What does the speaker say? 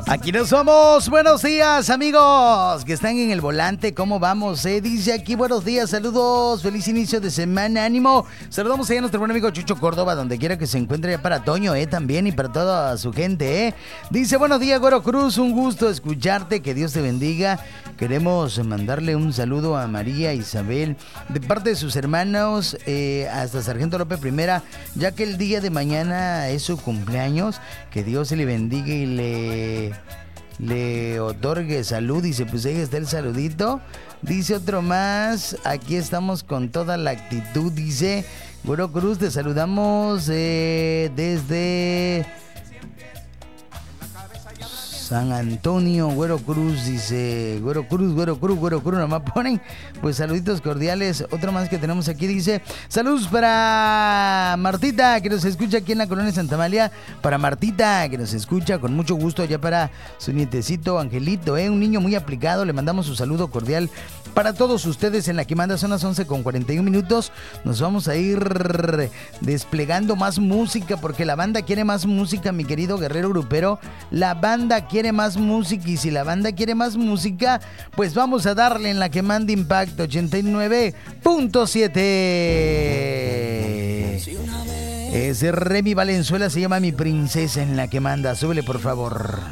Aquí nos vamos. Buenos días, amigos que están en el volante. ¿Cómo vamos? Dice aquí, buenos días, saludos, feliz inicio de semana, ánimo. Saludamos a nuestro buen amigo Chucho Córdoba, donde quiera que se encuentre, ya para Toño, también, y para toda su gente, Dice, buenos días, Güero Cruz, un gusto escucharte, que Dios te bendiga. Queremos mandarle un saludo a María Isabel, de parte de sus hermanos, hasta Sargento López Primera, ya que el día de mañana es su cumpleaños. Que Dios se le bendiga y le otorgue salud. Dice, pues ahí está el saludito. Dice otro más, aquí estamos con toda la actitud. Dice, Güero Cruz, te saludamos desde San Antonio, Güero Cruz. Dice, Güero Cruz, nomás ponen, pues saluditos cordiales. Otro más que tenemos aquí, dice, saludos para Martita, que nos escucha aquí en la colonia Santa Amalia. Para Martita, que nos escucha con mucho gusto, allá para su nietecito Angelito, un niño muy aplicado. Le mandamos su saludo cordial para todos ustedes. En la que manda son las 11:41. Nos vamos a ir desplegando más música, porque la banda quiere más música, mi querido guerrero grupero. La banda quiere más música, y si la banda quiere más música, pues vamos a darle en la que manda Impacto 89.7. Ese Remy Valenzuela se llama Mi Princesa, en la que manda. Súbele, por favor.